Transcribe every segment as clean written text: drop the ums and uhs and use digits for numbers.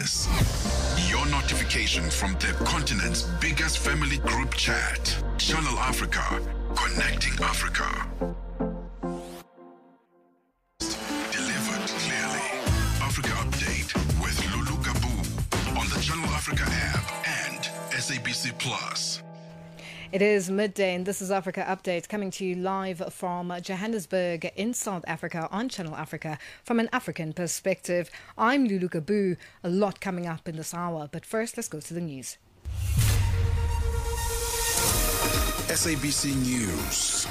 this. Your notification from the continent's biggest family group chat. Channel Africa, connecting Africa. Delivered clearly. Africa Update with Lulu Gabu on the Channel Africa app and SABC Plus. It is midday and this is Africa Update coming to you live from Johannesburg in South Africa on Channel Africa from an African perspective. I'm Lulu Gabu. A lot coming up in this hour, but first let's go to the news. SABC News.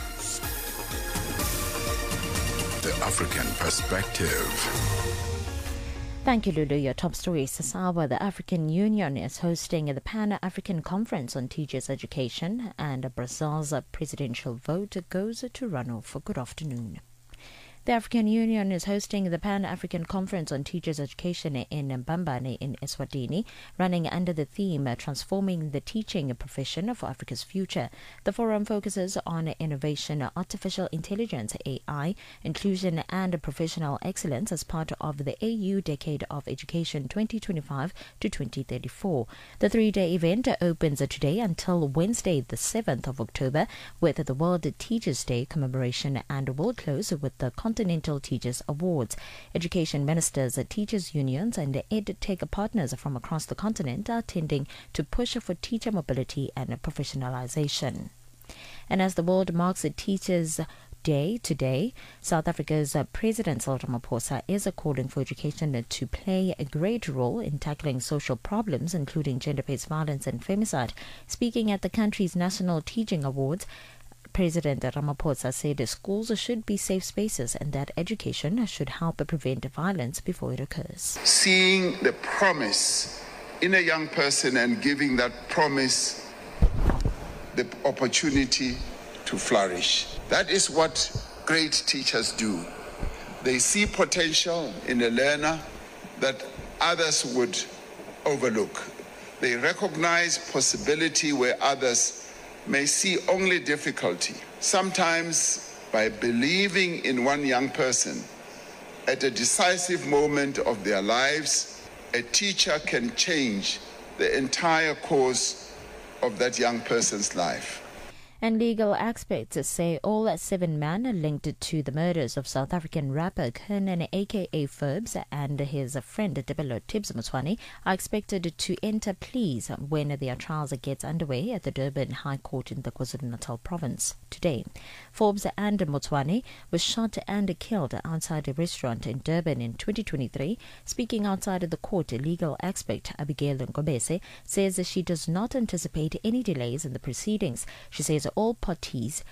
The African perspective. Thank you, Lulu. Your top stories this hour. The African Union is hosting the Pan-African Conference on Teachers' Education, and Brazil's presidential vote goes to runoff. Good afternoon. The African Union is hosting the Pan-African Conference on Teachers' Education in Mbambane in Eswatini, running under the theme Transforming the Teaching Profession for Africa's Future. The forum focuses on innovation, artificial intelligence, AI, inclusion and professional excellence as part of the AU Decade of Education 2025 to 2034. The three-day event opens today until Wednesday, the 7th of October, with the World Teachers' Day commemoration, and will close with the Continental Teachers Awards. Education ministers, teachers' unions and EdTech partners from across the continent are tending to push for teacher mobility and professionalization. And as the world marks Teachers' Day today, South Africa's President Cyril Ramaphosa is calling for education to play a great role in tackling social problems, including gender-based violence and femicide. Speaking at the country's National Teaching Awards, President Ramaphosa said schools should be safe spaces and that education should help prevent violence before it occurs. Seeing the promise in a young person and giving that promise the opportunity to flourish. That is what great teachers do. They see potential in a learner that others would overlook. They recognize possibility where others may see only difficulty. Sometimes, by believing in one young person at a decisive moment of their lives, a teacher can change the entire course of that young person's life. And legal experts say all 7 men linked to the murders of South African rapper Kernan aka Forbes and his friend Debelo Tibbs Motsoane are expected to enter pleas when their trials get underway at the Durban High Court in the KwaZulu-Natal province today. Forbes and Motsoane were shot and killed outside a restaurant in Durban in 2023. Speaking outside of the court, legal expert Abigail Ngobese says she does not anticipate any delays in the proceedings. She says all parties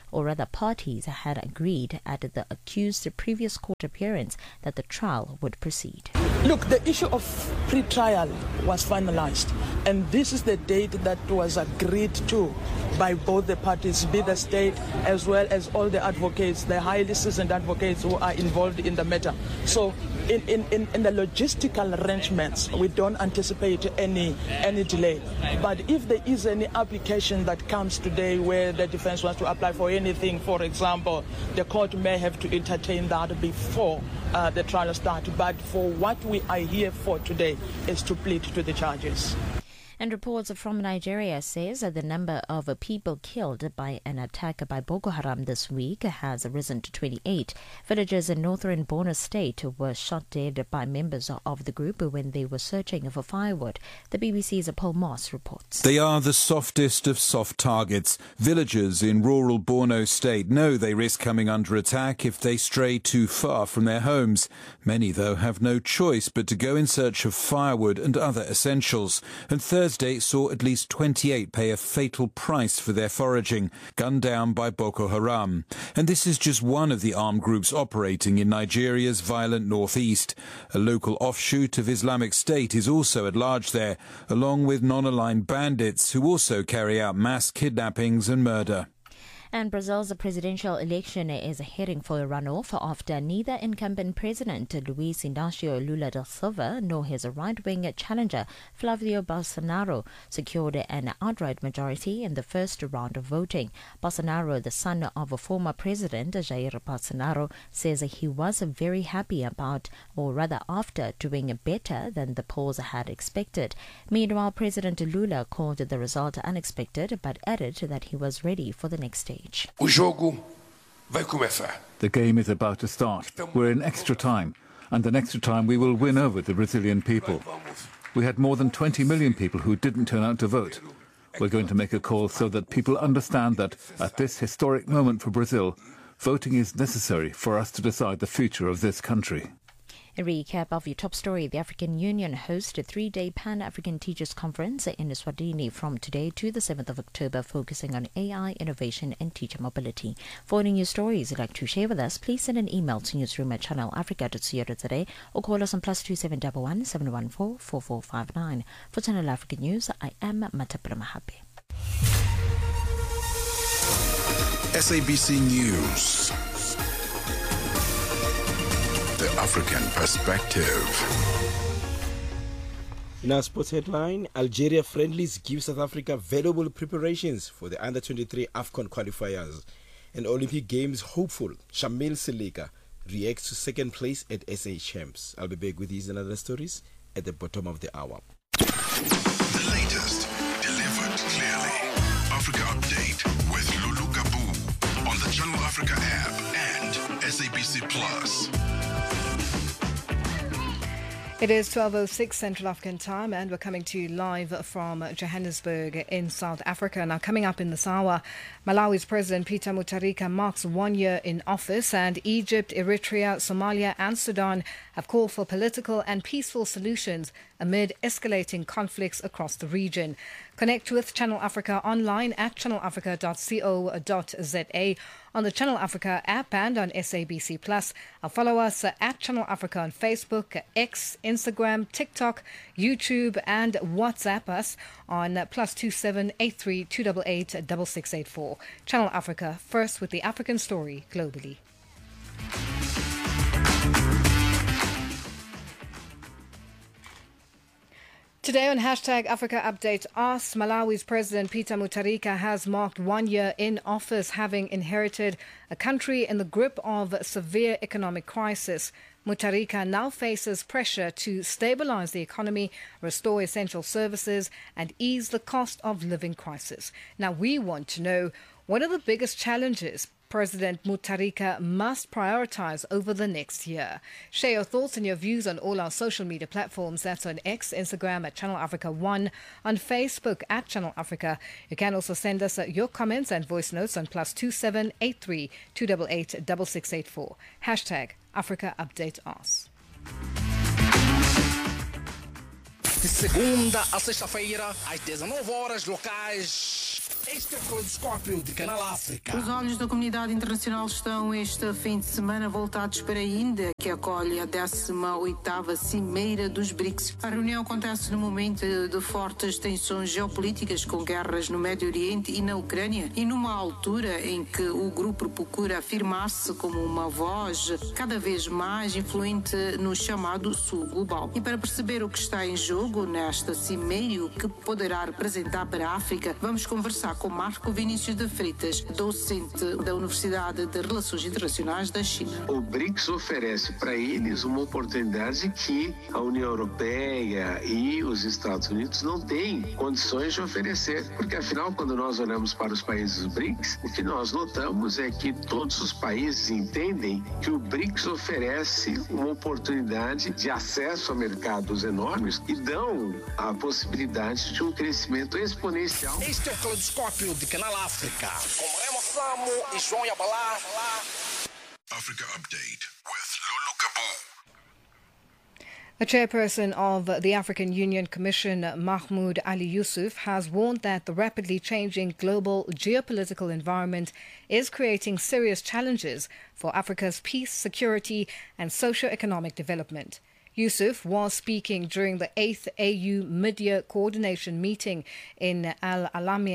had agreed at the accused's previous court appearance that the trial would proceed. Look, the issue of pre-trial was finalized, and this is the date that was agreed to by both the parties, be the state as well as all the advocates, the highly seasoned advocates who are involved in the matter. So in the logistical arrangements, we don't anticipate any delay. But if there is any application that comes today where the defense wants to apply for anything, for example, the court may have to entertain that before the trial starts. But for what we are here for today is to plead to the charges. And reports from Nigeria says that the number of people killed by an attack by Boko Haram this week has risen to 28. Villagers in northern Borno State were shot dead by members of the group when they were searching for firewood. The BBC's Paul Moss reports. They are the softest of soft targets. Villagers in rural Borno State know they risk coming under attack if they stray too far from their homes. Many, though, have no choice but to go in search of firewood and other essentials. And Thursday saw at least 28 pay a fatal price for their foraging, gunned down by Boko Haram. And this is just one of the armed groups operating in Nigeria's violent northeast. A local offshoot of Islamic State is also at large there, along with non-aligned bandits who also carry out mass kidnappings and murder. And Brazil's presidential election is heading for a runoff after neither incumbent president Luiz Inácio Lula da Silva nor his right-wing challenger Flavio Bolsonaro secured an outright majority in the first round of voting. Bolsonaro, the son of a former president Jair Bolsonaro, says he was very happy about, or rather after, doing better than the polls had expected. Meanwhile, President Lula called the result unexpected but added that he was ready for the next stage. O jogo vai começar. The game is about to start. We're in extra time, and in extra time we will win over the Brazilian people. We had more than 20 million people who didn't turn out to vote. We're going to make a call so that people understand that at this historic moment for Brazil, voting is necessary for us to decide the future of this country. A recap of your top story. The African Union hosts a 3-day Pan-African Teachers Conference in Eswatini from today to the 7th of October, focusing on AI, innovation and teacher mobility. For any news stories you'd like to share with us, please send an email to newsroom@channelafrica.co.za or call us on +2711 714 4459. For Channel Africa News, I am Matapula Mahape. SABC News. The African Perspective. In our sports headline, Algeria friendlies give South Africa valuable preparations for the Under-23 AFCON qualifiers. And Olympic Games hopeful Shamil Seleka reacts to second place at SA Champs. I'll be back with these and other stories at the bottom of the hour. The latest, delivered clearly. Africa Update with Lulu Gabu on the Channel Africa app and SABC Plus. It is 12:06 Central African time, and we're coming to you live from Johannesburg in South Africa. Now, coming up in this hour, Malawi's President Peter Mutharika marks 1 year in office, and Egypt, Eritrea, Somalia and Sudan have called for political and peaceful solutions amid escalating conflicts across the region. Connect with Channel Africa online at channelafrica.co.za, on the Channel Africa app and on SABC Plus. Follow us at Channel Africa on Facebook, X, Instagram, TikTok, YouTube and WhatsApp us on +27 83 288 6684. Channel Africa, first with the African story globally. Today on Hashtag Africa Update Asks, Malawi's President Peter Mutharika has marked 1 year in office, having inherited a country in the grip of severe economic crisis. Mutharika now faces pressure to stabilize the economy, restore essential services and ease the cost of living crisis. Now, we want to know, what are the biggest challenges President Mutharika must prioritize over the next year? Share your thoughts and your views on all our social media platforms. That's on X, Instagram at Channel Africa 1, on Facebook at Channel Africa. You can also send us your comments and voice notes on +27 83 288 6684. Hashtag Africa Update Us. De segunda a sexta-feira, às 19 horas locais. Este é o Caleidoscópio de Canal África. Os olhos da comunidade internacional estão este fim de semana voltados para a Índia, que acolhe a 18ª Cimeira dos BRICS. A reunião acontece no momento de fortes tensões geopolíticas, com guerras no Médio Oriente e na Ucrânia, e numa altura em que o grupo procura afirmar-se como uma voz cada vez mais influente no chamado Sul Global. E para perceber o que está em jogo nesta cimeira e o que poderá representar para a África, vamos conversar com Marco Vinícius de Freitas, docente da Universidade de Relações Internacionais da China. O BRICS oferece para eles uma oportunidade que a União Europeia e os Estados Unidos não têm condições de oferecer, porque afinal, quando nós olhamos para os países do BRICS, o que nós notamos é que todos os países entendem que o BRICS oferece uma oportunidade de acesso a mercados enormes e dão a possibilidade de um crescimento exponencial. Este é o Caleidoscópio de Canal África, com Remo Samo e João Yabalá. Africa Update with Lulu Gabu. The chairperson of the African Union Commission, Mahmoud Ali Yusuf, has warned that the rapidly changing global geopolitical environment is creating serious challenges for Africa's peace, security and socio-economic development. Yusuf was speaking during the 8th AU Mid-Year Coordination Meeting in Al Alamein,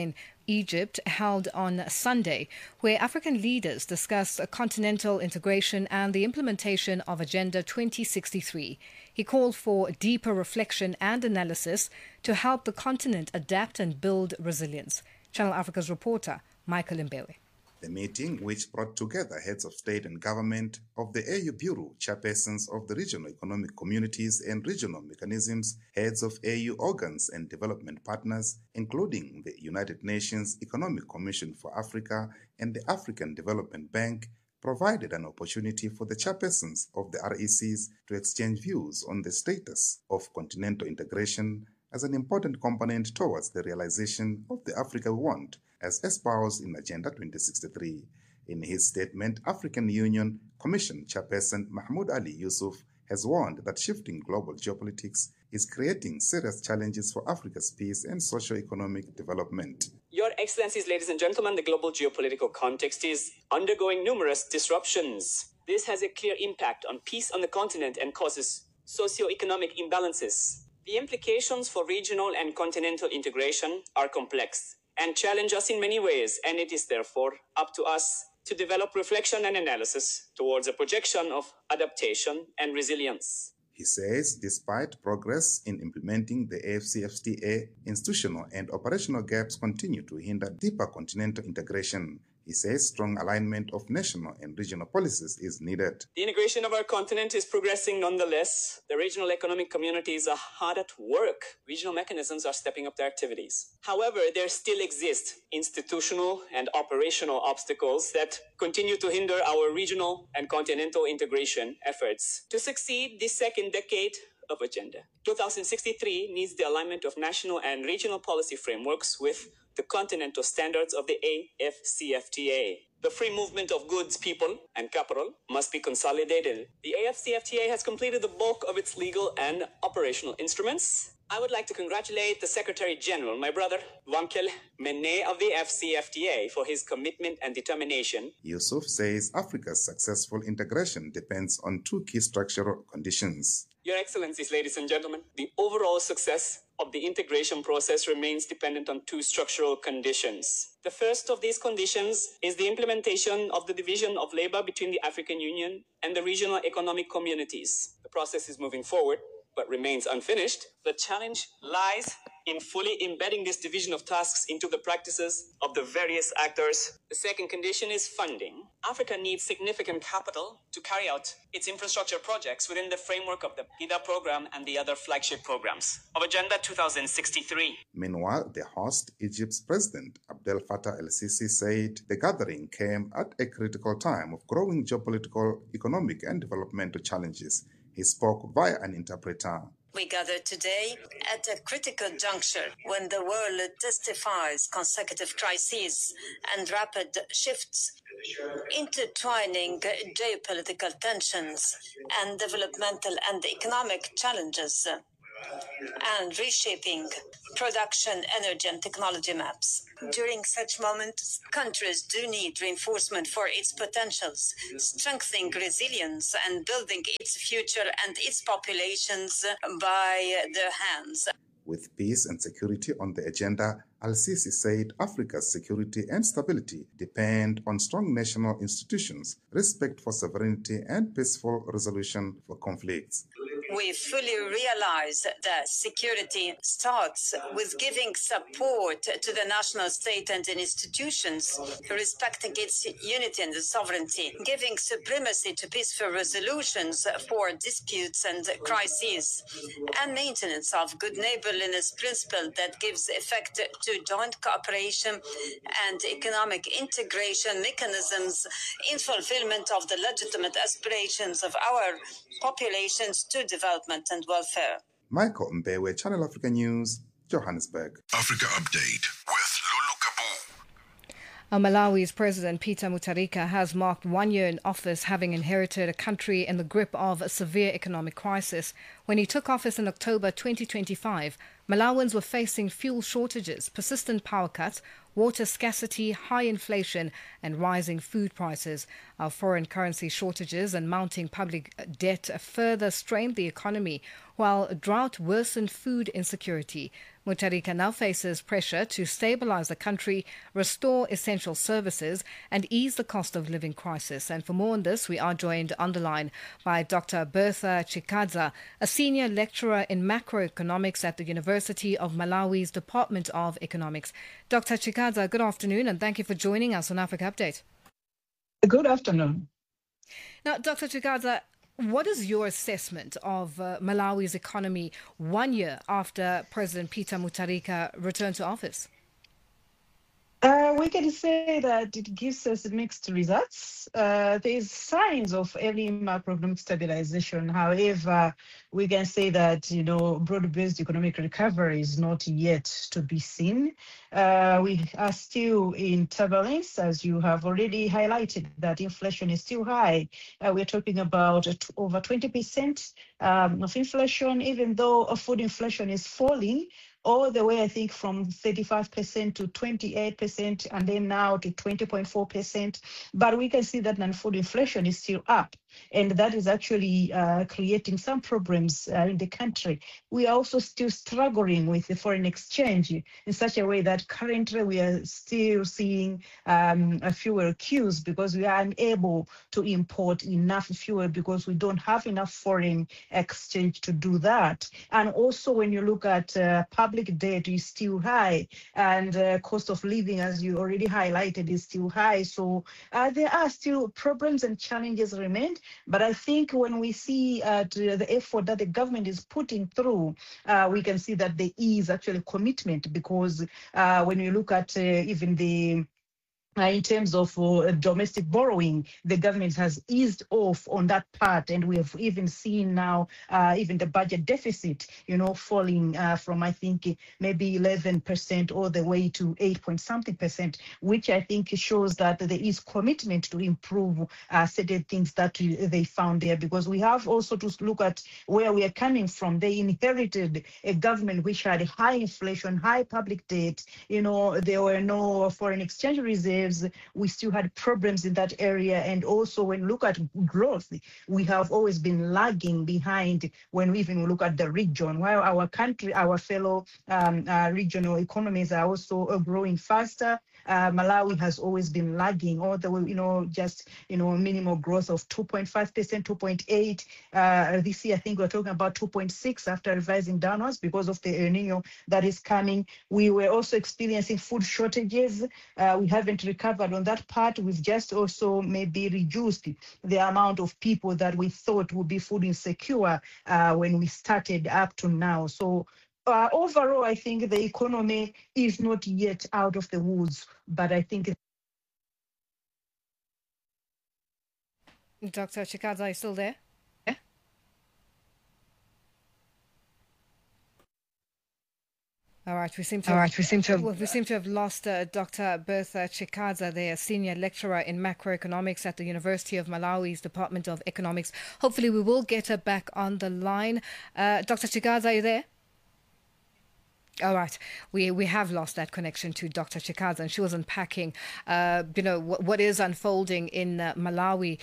Egypt held on Sunday, where African leaders discussed continental integration and the implementation of Agenda 2063. He called for deeper reflection and analysis to help the continent adapt and build resilience. Channel Africa's reporter, Michael Mbewe. The meeting, which brought together heads of state and government of the AU Bureau, chairpersons of the regional economic communities and regional mechanisms, heads of AU organs and development partners, including the United Nations Economic Commission for Africa and the African Development Bank, provided an opportunity for the chairpersons of the RECs to exchange views on the status of continental integration as an important component towards the realization of the Africa we want, as espoused in Agenda 2063. In his statement, African Union Commission Chairperson Mahmoud Ali Yusuf has warned that shifting global geopolitics is creating serious challenges for Africa's peace and socio-economic development. Your Excellencies, ladies and gentlemen, the global geopolitical context is undergoing numerous disruptions. This has a clear impact on peace on the continent and causes socio-economic imbalances. The implications for regional and continental integration are complex and challenge us in many ways, and it is therefore up to us to develop reflection and analysis towards a projection of adaptation and resilience. He says despite progress in implementing the AfCFTA, institutional and operational gaps continue to hinder deeper continental integration. He says strong alignment of national and regional policies is needed. The integration of our continent is progressing nonetheless. The regional economic communities are hard at work. Regional mechanisms are stepping up their activities. However, there still exist institutional and operational obstacles that continue to hinder our regional and continental integration efforts. To succeed this second decade of Agenda 2063 needs the alignment of national and regional policy frameworks with the continental standards of the AfCFTA. The free movement of goods, people, and capital must be consolidated. The AfCFTA has completed the bulk of its legal and operational instruments. I would like to congratulate the Secretary General, my brother, Wankel Mene of the AfCFTA, for his commitment and determination. Yusuf says Africa's successful integration depends on two key structural conditions. Your Excellencies, ladies and gentlemen, the overall success of the integration process remains dependent on two structural conditions. The first of these conditions is the implementation of the division of labor between the African Union and the regional economic communities. The process is moving forward, but remains unfinished. The challenge lies in fully embedding this division of tasks into the practices of the various actors. The second condition is funding. Africa needs significant capital to carry out its infrastructure projects within the framework of the PIDA program and the other flagship programs of Agenda 2063. Meanwhile, the host, Egypt's President Abdel Fattah el-Sisi, said the gathering came at a critical time of growing geopolitical, economic and developmental challenges. He spoke via an interpreter. We gather today at a critical juncture when the world testifies consecutive crises and rapid shifts, intertwining geopolitical tensions and developmental and economic challenges, and reshaping production, energy and technology maps. During such moments, countries do need reinforcement for its potentials, strengthening resilience and building its future and its populations by their hands. With peace and security on the agenda, al-Sisi said Africa's security and stability depend on strong national institutions, respect for sovereignty and peaceful resolution for conflicts. We fully realize that security starts with giving support to the national state and institutions, respecting its unity and sovereignty, giving supremacy to peaceful resolutions for disputes and crises, and maintenance of good neighborliness principle that gives effect to joint cooperation and economic integration mechanisms in fulfillment of the legitimate aspirations of our populations to development and welfare. Michael Mbewe, Channel Africa News, Johannesburg. Africa Update with Lulu Kabu. Malawi's President Peter Mutharika has marked 1 year in office, having inherited a country in the grip of a severe economic crisis. When he took office in October 2025, Malawians were facing fuel shortages, persistent power cuts, water scarcity, high inflation and rising food prices. Our foreign currency shortages and mounting public debt further strained the economy, while drought worsened food insecurity. Mutharika now faces pressure to stabilize the country, restore essential services, and ease the cost of living crisis. And for more on this, we are joined on the line by Dr. Bertha Chikadza, a senior lecturer in macroeconomics at the University of Malawi's Department of Economics. Dr. Chikadza, good afternoon, and thank you for joining us on Africa Update. Good afternoon. Now, Dr. Chikadza, what is your assessment of Malawi's economy 1 year after President Peter Mutharika returned to office? We can say that it gives us mixed results. There's signs of early macroeconomic stabilization. However, we can say that, broad-based economic recovery is not yet to be seen. We are still in turbulence, as you have already highlighted, that inflation is still high. We're talking about over 20% of inflation, even though food inflation is falling all the way, I think, from 35% to 28%, and then now to 20.4%. But we can see that non-food inflation is still up, and that is actually creating some problems in the country. We are also still struggling with the foreign exchange in such a way that currently we are still seeing fuel queues because we are unable to import enough fuel because we don't have enough foreign exchange to do that. And also when you look at public debt is still high, and cost of living, as you already highlighted, is still high. So there are still problems and challenges remain. But I think when we see the effort that the government is putting through, we can see that there is actually commitment, because when you look at even the in terms of domestic borrowing, the government has eased off on that part, and we have even seen now even the budget deficit, falling from, I think, maybe 11% all the way to 8-point-something%, which I think shows that there is commitment to improve certain things that they found there, because we have also to look at where we are coming from. They inherited a government which had high inflation, high public debt, there were no foreign exchange reserves. We still had problems in that area. And also when you look at growth, we have always been lagging behind when we even look at the region, while our country, our fellow regional economies are also growing faster. Malawi has always been lagging all the way, minimal growth of 2.5%, 2.8. This year, I think we're talking about 2.6 after revising downwards because of the El Nino that is coming. We were also experiencing food shortages. We haven't recovered on that part. We've just also maybe reduced the amount of people that we thought would be food insecure when we started up to now. So overall, I think the economy is not yet out of the woods, but I think... Dr. Chikadza, are you still there? All right, we seem to have lost Dr. Bertha Chikadza, there, senior lecturer in macroeconomics at the University of Malawi's Department of Economics. Hopefully we will get her back on the line. Dr. Chikadza, are you there? All right, we have lost that connection to Dr. Chikadza, and she was unpacking, what is unfolding in Malawi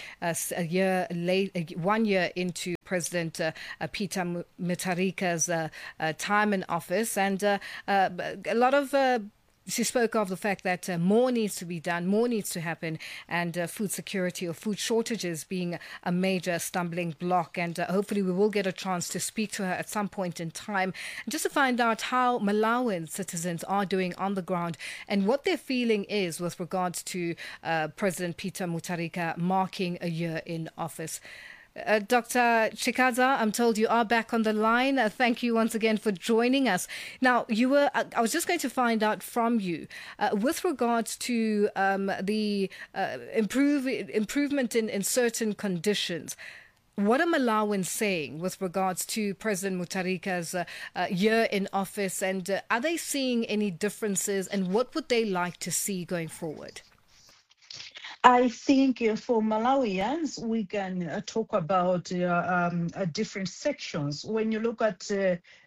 1 year into President Peter Mutharika's time in office, and a lot of. She spoke of the fact that more needs to be done, more needs to happen, and food security or food shortages being a major stumbling block. And hopefully we will get a chance to speak to her at some point in time, just to find out how Malawian citizens are doing on the ground and what their feeling is with regards to President Peter Mutharika marking a year in office. Dr. Chikadza, I'm told you are back on the line. Thank you once again for joining us. Now, I was just going to find out from you, with regards to the improvement in certain conditions, what are Malawians saying with regards to President Mutharika's year in office, and are they seeing any differences, and what would they like to see going forward? I think for Malawians, we can talk about different sections. When you look at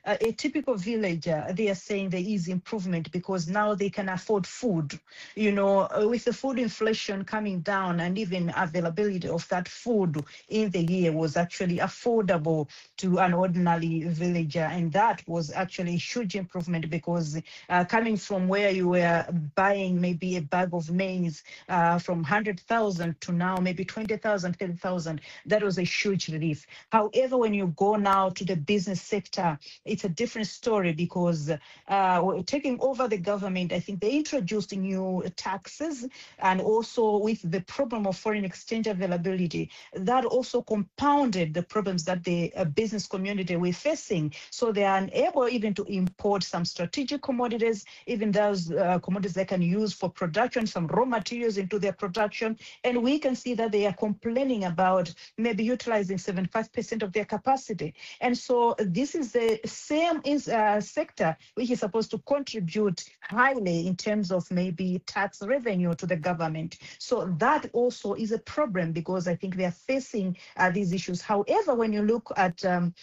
a typical villager, they are saying there is improvement because now they can afford food. You know, with the food inflation coming down and even availability of that food in the year was actually affordable to an ordinary villager. And that was actually a huge improvement because coming from where you were buying maybe a bag of maize from 100,000 to now maybe 20,000, 30,000, that was a huge relief. However, when you go now to the business sector, it's a different story because taking over the government, I think they introduced new taxes, and also with the problem of foreign exchange availability, that also compounded the problems that the business community were facing. So they are unable even to import some strategic commodities, even those commodities they can use for production, some raw materials into their production. And we can see that they are complaining about maybe utilizing 75% of their capacity. And so this is the same sector which is supposed to contribute highly in terms of maybe tax revenue to the government. So that also is a problem because I think they are facing these issues. However, when you look at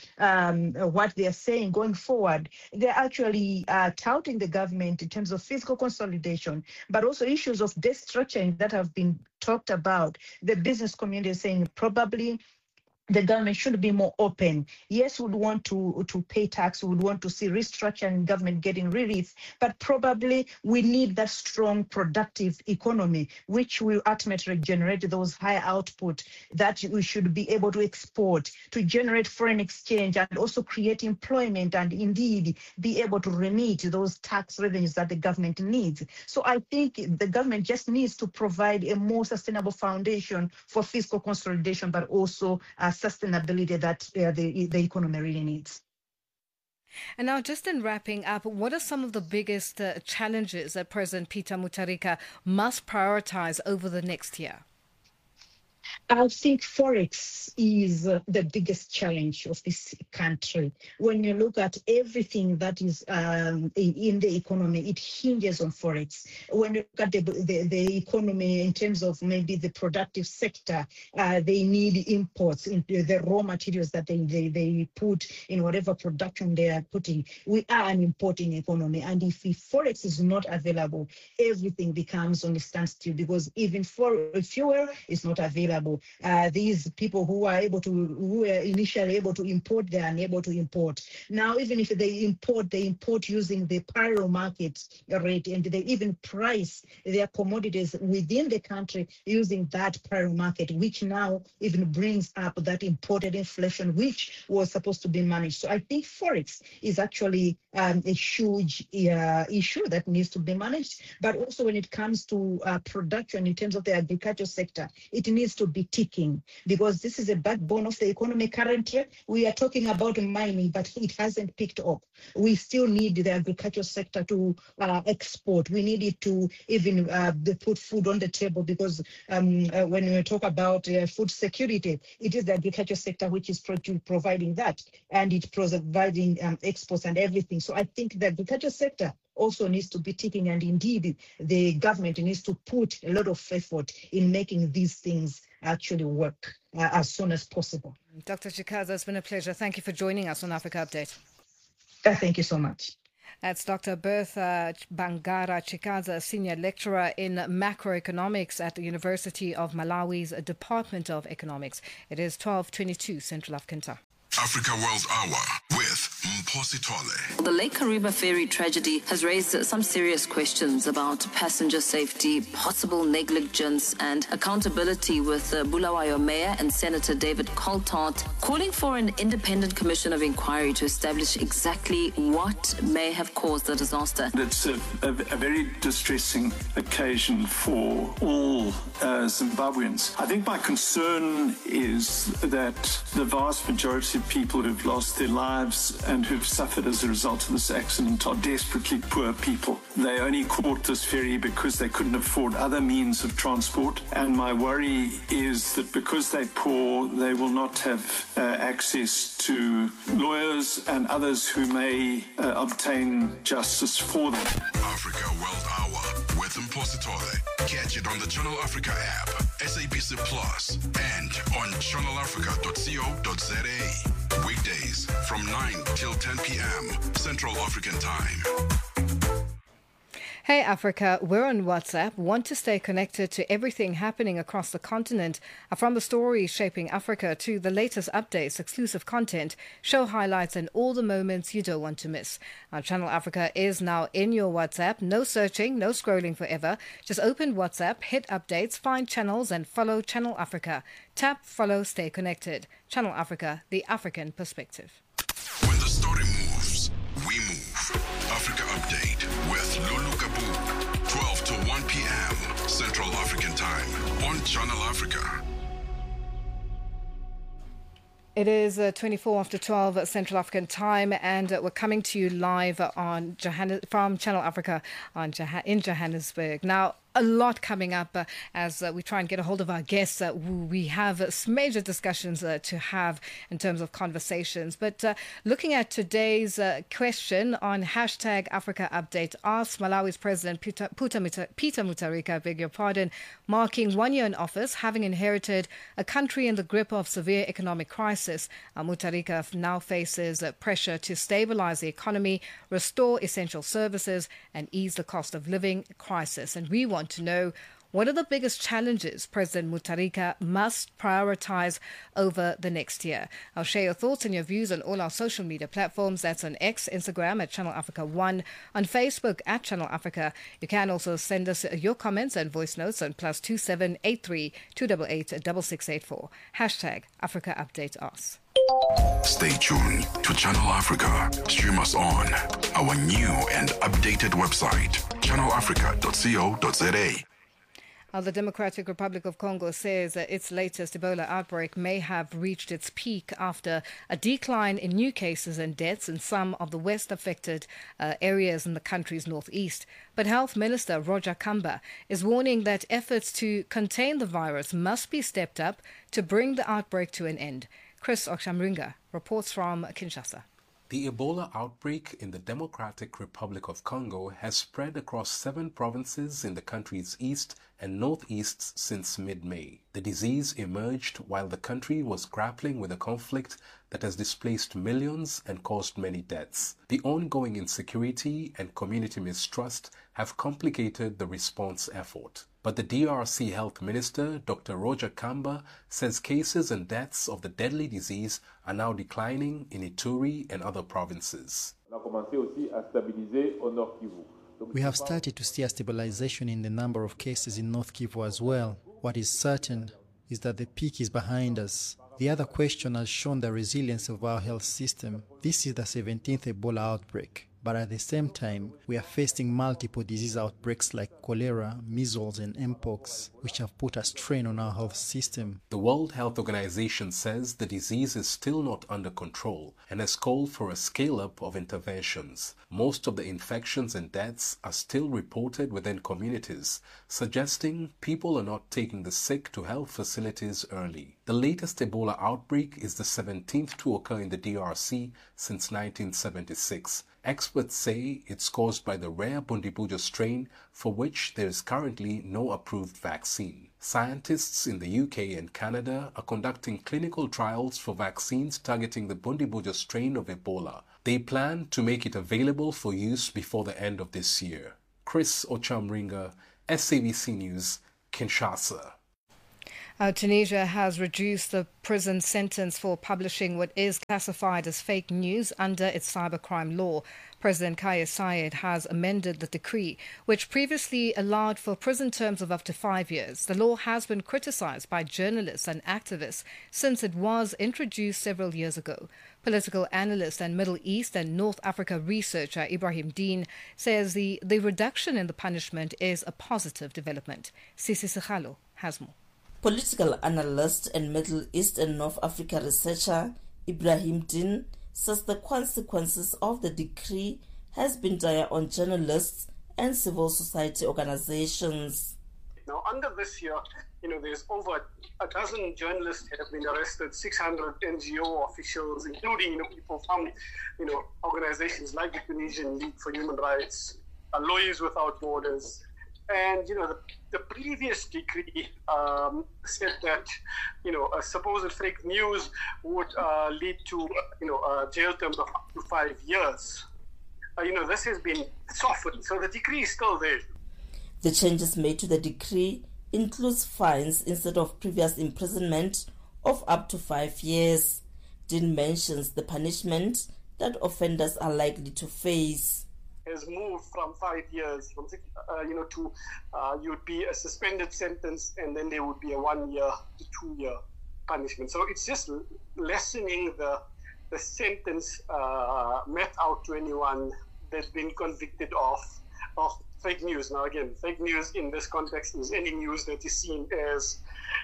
what they are saying going forward, they're actually touting the government in terms of fiscal consolidation, but also issues of debt structuring that have been talked about. The business community is saying probably the government should be more open. Yes, we would want to pay tax, we would want to see restructuring government getting relief, but probably we need that strong, productive economy, which will ultimately generate those high output that we should be able to export, to generate foreign exchange, and also create employment, and indeed be able to remit those tax revenues that the government needs. So I think the government just needs to provide a more sustainable foundation for fiscal consolidation, but also sustainability that the economy really needs. And now, just in wrapping up, what are some of the biggest challenges that President Peter Mutharika must prioritize over the next year? I think Forex is the biggest challenge of this country. When you look at everything that is in the economy, it hinges on Forex. When you look at the economy in terms of maybe the productive sector, they need imports into the raw materials that they put in whatever production they are putting. We are an importing economy, and if Forex is not available, everything becomes on a standstill because even fuel is not available. These people who were initially able to import, they are unable to import. Now, even if they import using the parallel market rate, and they even price their commodities within the country using that parallel market, which now even brings up that imported inflation, which was supposed to be managed. So I think Forex is actually a huge issue that needs to be managed. But also when it comes to production in terms of the agriculture sector, it needs to be ticking because this is a backbone of the economy currently. We are talking about mining, but it hasn't picked up. We still need the agriculture sector to export. We need it to even put food on the table because when we talk about food security, it is the agriculture sector which is providing that, and it's providing exports and everything. So I think the agriculture sector also needs to be ticking, and indeed the government needs to put a lot of effort in making these things actually work as soon as possible. Dr. Chikaza, it's been a pleasure. Thank you for joining us on Africa Update. Thank you so much. That's Dr. Bertha Bangara Chikaza, Senior Lecturer in Macroeconomics at the University of Malawi's Department of Economics. It is 12:22 Central African Time. Africa World Hour with Mphosi Tole. The Lake Kariba ferry tragedy has raised some serious questions about passenger safety, possible negligence and accountability, with Bulawayo Mayor and Senator David Coltart calling for an independent commission of inquiry to establish exactly what may have caused the disaster. It's a very distressing occasion for all Zimbabweans. I think my concern is that the vast majority of people who've lost their lives and who've suffered as a result of this accident are desperately poor people. They only caught this ferry because they couldn't afford other means of transport, and my worry is that because they're poor, they will not have access to lawyers and others who may obtain justice for them. Africa World Hour with Mphosi Tole. Catch it on the Channel Africa app, SABC Plus, and on channelafrica.co.za. Weekdays from 9 till 10 p.m. Central African Time. Hey Africa, we're on WhatsApp. Want to stay connected to everything happening across the continent, from the stories shaping Africa to the latest updates, exclusive content, show highlights, and all the moments you don't want to miss. Our Channel Africa is now in your WhatsApp. No searching, no scrolling forever. Just open WhatsApp, hit updates, find channels, and follow Channel Africa. Tap, follow, stay connected. Channel Africa, the African perspective. When the story moves, we move. Africa Update with Lulu Kabu, 12 to 1 p.m. Central African Time on Channel Africa. It is 24 after 12 Central African Time, and we're coming to you live on from Channel Africa in Johannesburg. Now, a lot coming up as we try and get a hold of our guests. We have major discussions to have in terms of conversations. But looking at today's question on hashtag Africa Update, asks Malawi's President Peter Mutharika, beg your pardon, marking 1 year in office, having inherited a country in the grip of severe economic crisis. Mutharika now faces pressure to stabilize the economy, restore essential services, and ease the cost of living crisis. And we want to know, what are the biggest challenges President Mutharika must prioritize over the next year? I'll share your thoughts and your views on all our social media platforms. That's on X, Instagram at Channel Africa 1, on Facebook at Channel Africa. You can also send us your comments and voice notes on +27 83 288 6684. Hashtag Africa Update us. Stay tuned to Channel Africa. Stream us on our new and updated website, channelafrica.co.za. The Democratic Republic of Congo says that its latest Ebola outbreak may have reached its peak after a decline in new cases and deaths in some of the worst-affected areas in the country's northeast. But Health Minister Roger Kamba is warning that efforts to contain the virus must be stepped up to bring the outbreak to an end. Chris Okshamringa reports from Kinshasa. The Ebola outbreak in the Democratic Republic of Congo has spread across 7 provinces in the country's east and northeast since mid-May. The disease emerged while the country was grappling with a conflict that has displaced millions and caused many deaths. The ongoing insecurity and community mistrust have complicated the response effort. But the DRC Health Minister, Dr. Roger Kamba, says cases and deaths of the deadly disease are now declining in Ituri and other provinces. We have started to see a stabilization in the number of cases in North Kivu as well. What is certain is that the peak is behind us. The other question has shown the resilience of our health system. This is the 17th Ebola outbreak. But at the same time, we are facing multiple disease outbreaks like cholera, measles, and mpox, which have put a strain on our health system. The World Health Organization says the disease is still not under control and has called for a scale-up of interventions. Most of the infections and deaths are still reported within communities, suggesting people are not taking the sick to health facilities early. The latest Ebola outbreak is the 17th to occur in the DRC since 1976. Experts say it's caused by the rare Bundibujo strain for which there is currently no approved vaccine. Scientists in the UK and Canada are conducting clinical trials for vaccines targeting the Bundibujo strain of Ebola. They plan to make it available for use before the end of this year. Chris Ochamringa, SABC News, Kinshasa. Tunisia has reduced the prison sentence for publishing what is classified as fake news under its cybercrime law. President Kais Saied has amended the decree, which previously allowed for prison terms of up to 5 years. The law has been criticized by journalists and activists since it was introduced several years ago. Political analyst and Middle East and North Africa researcher Ibrahim Deen says the reduction in the punishment is a positive development. Sisi Sekhalo has more. Political analyst and Middle East and North Africa researcher Ibrahim Deen says the consequences of the decree has been dire on journalists and civil society organizations. Now, under this year, there's over a dozen journalists that have been arrested, 600 NGO officials, including people from organizations like the Tunisian League for Human Rights, Lawyers Without Borders, And, the previous decree said that, a supposed fake news would lead to, jail terms of up to 5 years. This has been softened, so the decree is still there. The changes made to the decree includes fines instead of previous imprisonment of up to 5 years. Dean mentions the punishment that offenders are likely to face. Has moved from 5 years, to you'd be a suspended sentence, and then there would be a 1 year to 2 year punishment. So it's just lessening the sentence met out to anyone that's been convicted of fake news. Now again, fake news in this context is any news that is seen as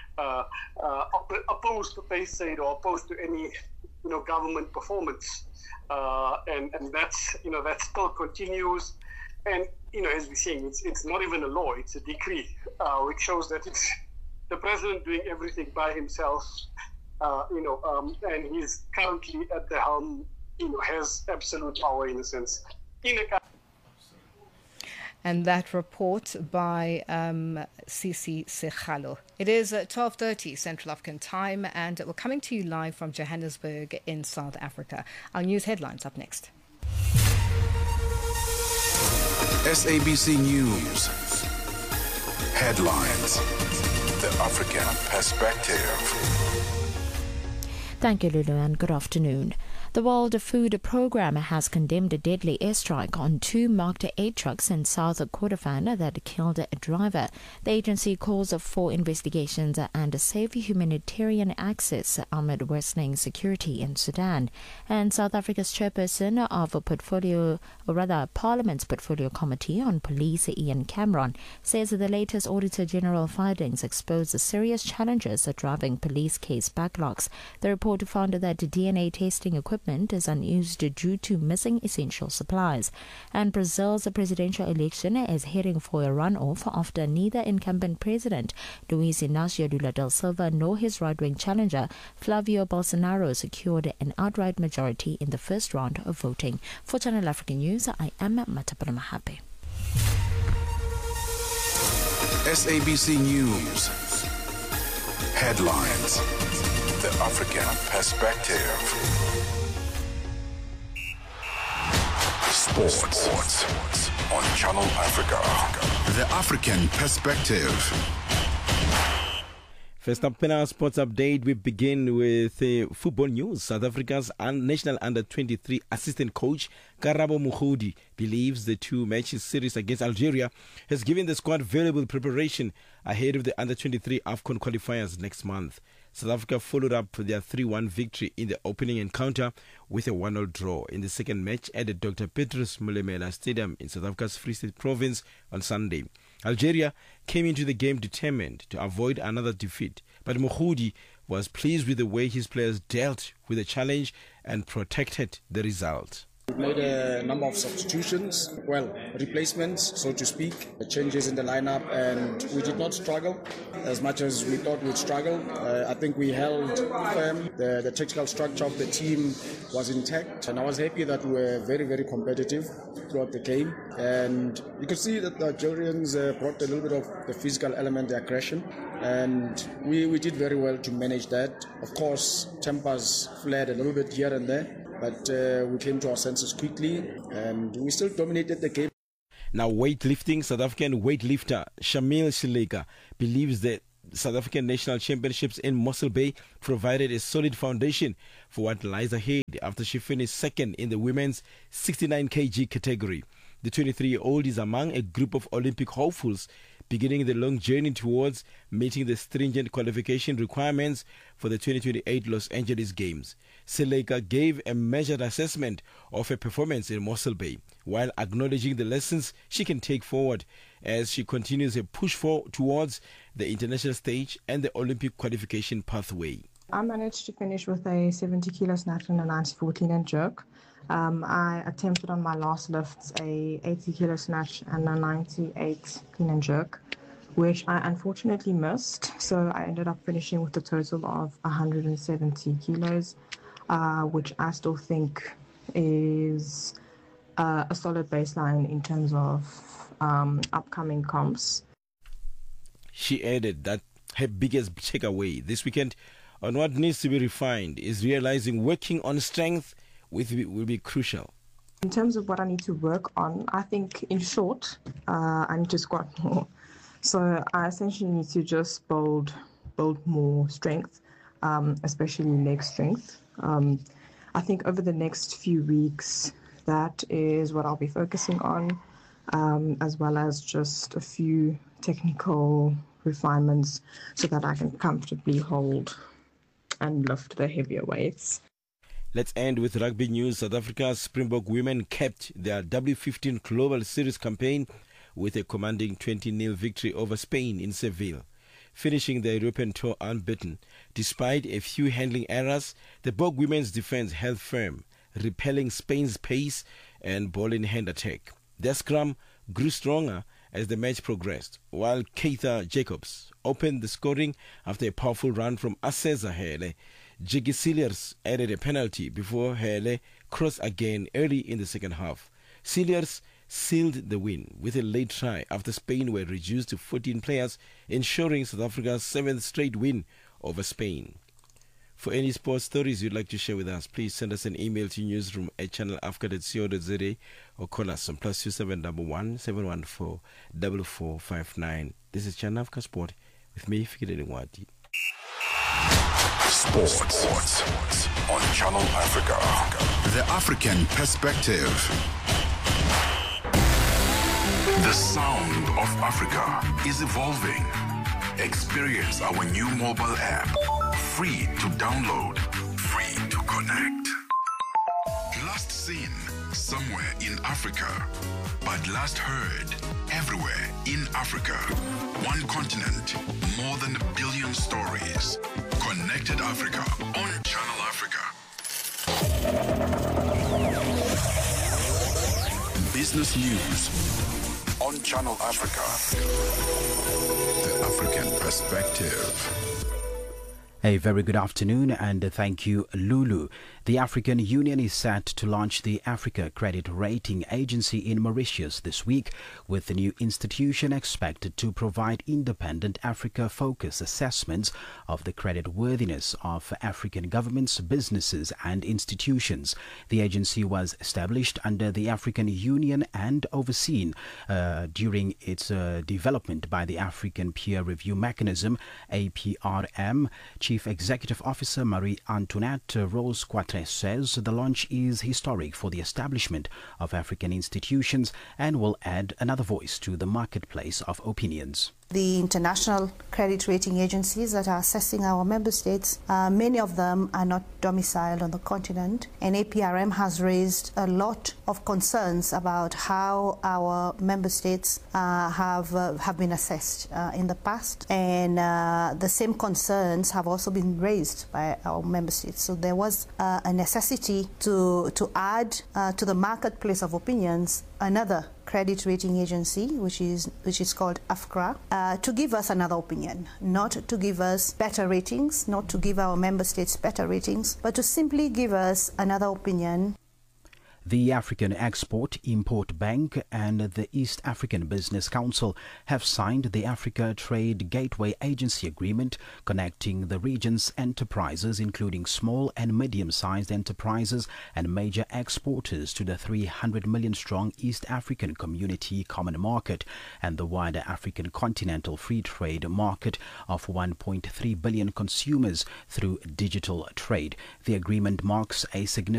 opposed to faith aid or opposed to any government performance. And that's that still continues, and as we're saying, it's not even a law; it's a decree, which shows that it's the president doing everything by himself, and he's currently at the helm, has absolute power in a sense. And that report by Sisi Sekgalo. It is 12:30 Central African Time, and we're coming to you live from Johannesburg in South Africa. Our news headlines up next. SABC News. Headlines. The African Perspective. Thank you, Lulu, and good afternoon. The World Food Programme has condemned a deadly airstrike on 2 marked aid trucks in South Kordofan that killed a driver. The agency calls for investigations and safe humanitarian access amid worsening security in Sudan. And South Africa's chairperson of Parliament's Portfolio Committee on Police, Ian Cameron, says the latest Auditor General findings expose the serious challenges driving police case backlogs. The report found that DNA testing equipment is unused due to missing essential supplies. And Brazil's presidential election is heading for a runoff after neither incumbent president Luiz Inácio Lula da Silva nor his right-wing challenger Flavio Bolsonaro secured an outright majority in the first round of voting. For Channel Africa News, I am Matapala Mahape. SABC News. Headlines. The African Perspective. Sports on Channel Africa. The African Perspective. First up in our sports update, we begin with football news. South Africa's national under-23 assistant coach Karabo Mogoedi believes the 2-match series against Algeria has given the squad valuable preparation ahead of the under-23 AFCON qualifiers next month. South Africa followed up their 3-1 victory in the opening encounter with a 1-0 draw in the second match at the Dr. Petrus Molemela Stadium in South Africa's Free State Province on Sunday. Algeria came into the game determined to avoid another defeat, but Mogoedi was pleased with the way his players dealt with the challenge and protected the result. We've made a number of substitutions, replacements, so to speak, changes in the lineup, and we did not struggle as much as we thought we'd struggle. I think we held firm. The tactical structure of the team was intact, and I was happy that we were very, very competitive throughout the game. And you could see that the Algerians brought a little bit of the physical element, the aggression, and we did very well to manage that. Of course, tempers flared a little bit here and there, but we came to our senses quickly, and we still dominated the game. Now, weightlifting. South African weightlifter Shamil Sileka believes that South African National Championships in Mossel Bay provided a solid foundation for what lies ahead after she finished second in the women's 69 kg category. The 23-year-old is among a group of Olympic hopefuls beginning the long journey towards meeting the stringent qualification requirements for the 2028 Los Angeles Games. Sileka gave a measured assessment of her performance in Mossel Bay, while acknowledging the lessons she can take forward as she continues her push towards the international stage and the Olympic qualification pathway. I managed to finish with a 70 kilo snatch and a 94 clean and jerk. I attempted on my last lifts a 80 kilo snatch and a 98 clean and jerk, which I unfortunately missed. So I ended up finishing with a total of 170 kilos, which I still think is a solid baseline in terms of upcoming comps. She added that her biggest takeaway this weekend on what needs to be refined is realizing working on strength will be crucial. In terms of what I need to work on, I think in short, I need to squat more. So I essentially need to just build more strength, especially leg strength. I think over the next few weeks, that is what I'll be focusing on, as well as just a few technical refinements so that I can comfortably hold and lift the heavier weights. Let's end with rugby news. South Africa's Springbok women capped their W15 Global Series campaign with a commanding 20-0 victory over Spain in Seville, finishing the European tour unbeaten. Despite a few handling errors, the Bok women's defense held firm, repelling Spain's pace and ball-in-hand attack. Their scrum grew stronger as the match progressed, while Keitha Jacobs opened the scoring after a powerful run from Aseza Hele. Jiggy Cilliers added a penalty before Hele crossed again early in the second half. Cilliers sealed the win with a late try after Spain were reduced to 14 players, ensuring South Africa's 7th straight win over Spain. For any sports stories you'd like to share with us, please send us an email to newsroom@channelafrica.co.za or call us on +2711 714 4459. This is Channel Africa Sport with me, Fikile Ngwati. Sports on Channel Africa. The African perspective. The sound of Africa is evolving. Experience our new mobile app. Free to download, free to connect. Last seen somewhere in Africa, but last heard everywhere in Africa. One continent, more than 1 billion stories. Connected Africa on Channel Africa. Business news on Channel Africa. The African perspective. A very good afternoon and thank you, Lulu. The African Union is set to launch the Africa Credit Rating Agency in Mauritius this week, with the new institution expected to provide independent Africa-focused assessments of the creditworthiness of African governments, businesses and institutions. The agency was established under the African Union and overseen during its development by the African Peer Review Mechanism, APRM. Chief Executive Officer Marie-Antoinette Rose Quatre says the launch is historic for the establishment of African institutions and will add another voice to the marketplace of opinions. The international credit rating agencies that are assessing our member states, many of them are not domiciled on the continent, and APRM has raised a lot of concerns about how our member states have been assessed in the past, and the same concerns have also been raised by our member states. So there was a necessity to add to the marketplace of opinions another credit rating agency, which is called AFCRA, to give us another opinion, not to give us better ratings, not to give our member states better ratings, but to simply give us another opinion. The African Export-Import Bank and the East African Business Council have signed the Africa Trade Gateway Agency Agreement connecting the region's enterprises, including small and medium-sized enterprises and major exporters, to the 300 million-strong East African Community Common Market and the wider African continental free trade market of 1.3 billion consumers through digital trade. The agreement marks a significant